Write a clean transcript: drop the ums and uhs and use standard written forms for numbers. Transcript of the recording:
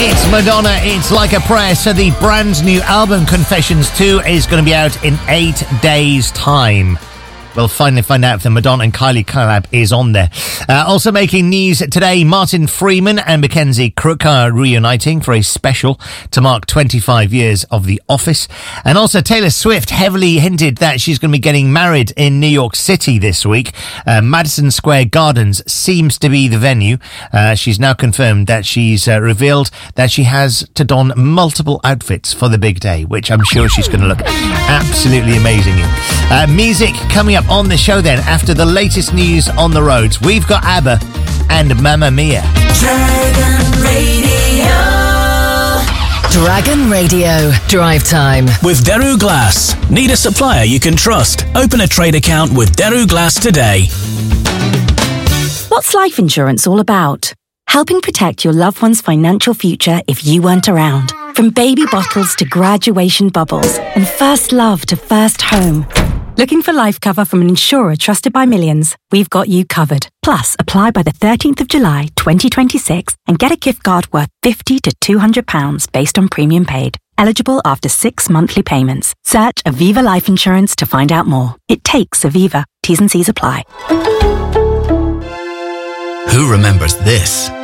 It's Madonna, It's Like a Prayer. So the brand new album, Confessions 2, is going to be out in 8 days' time. We'll finally find out if the Madonna and Kylie collab is on there. Also making news today, Martin Freeman and Mackenzie Crook are reuniting for a special to mark 25 years of The Office. And also Taylor Swift heavily hinted that she's going to be getting married in New York City this week. Madison Square Gardens seems to be the venue. She's now confirmed that she's revealed that she has to don multiple outfits for the big day, which I'm sure she's going to look absolutely amazing in. Music coming up on the show then, after the latest news on the roads. We've got ABBA and Mamma Mia. Dragon Radio. Dragon Radio. Drive time. With Daru Glass. Need a supplier you can trust? Open a trade account with Daru Glass today. What's life insurance all about? Helping protect your loved one's financial future if you weren't around. From baby bottles to graduation bubbles and first love to first home. Looking for life cover from an insurer trusted by millions? We've got you covered. Plus, apply by the 13th of July 2026 and get a gift card worth £50 to £200 based on premium paid. Eligible after 6 monthly payments. Search Aviva Life Insurance to find out more. It takes Aviva. T's and C's apply. Who remembers this?